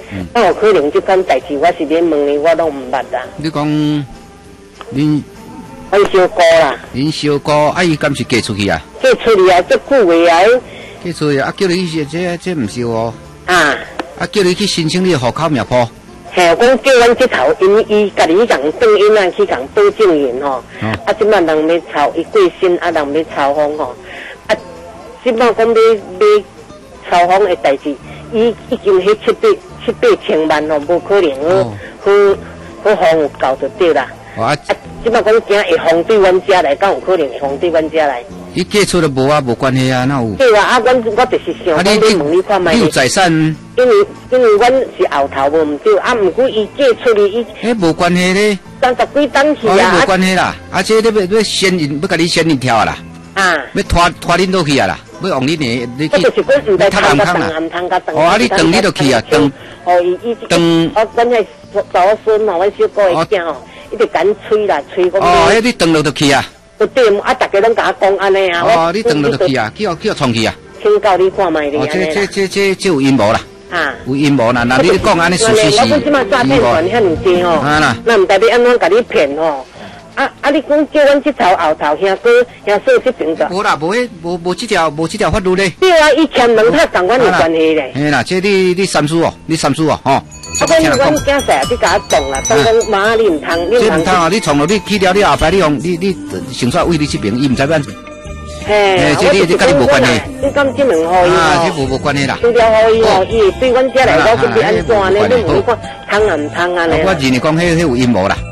那有可能这款代志我是免问的，我都唔捌啦。 你讲，恁阮小姑啦， 恁小姑啊，伊敢是嫁出去啊？ 嫁出去啊，足久的啊。 嫁出去啊，叫你去这唔是哦。 啊。 啊，叫你去申请你的户口名簿。 嘿，讲叫阮这头，因伊家己共转因啊去共保证员吼。啊，即摆人要抄伊过身，啊，人要抄封吼。啊，即摆讲要抄封的代志，伊已经迄七八千万吼，无可能好方有够就对啦。啊，即摆讲惊会放对阮遮来，敢有可能会放对阮遮来？ 伊嫁出了无啊，无关系啊，哪有？ 对啊，啊，我就是想讲，你问你看卖。 你有财产？ 因为阮是后头无毋对，啊，毋过伊嫁出去伊。 迄无关系咧。 30几档去啊。 无关系啦，而且你要先引，要甲你先引跳啦。啊。要拖恁倒去啊啦，要用恁的你去。 就是讲毋知偷暗坑啦。 哦，啊，你等你就去啊，等。 哦，伊等。我阮迄查某孙吼，阮小姑的囝吼，伊就敢吹啦，吹讲。 哦，迄你等落就去啊。 对，啊，大家拢甲我讲安尼啊。 哦，你等落就去啊，叫创去啊。 请教你看卖哩。 哦，这有阴谋啦。啊。有阴谋啦，那你讲安尼事实是。 我讲即马诈骗团遐尼济吼。啊啦。那毋代表安怎甲你骗吼？啊，你讲叫阮这头后头兄哥兄嫂这边的。无啦，无这条法律咧。对啊，伊欠两拍共阮有关系咧。嘿啦，这你三叔哦，吼。啊，阮囝婿你甲我动啦，当讲妈你唔通，你唔通啊！你从了你去了你后摆你用你想煞为你这边，伊唔知变。嘿，这你跟你无关系。你讲这两号伊吼？啊，这无关系啦。这条号伊吼，伊对阮遮来讲，佮你安怎呢？你问我通啊唔通啊咧？我认为讲迄有阴谋啦。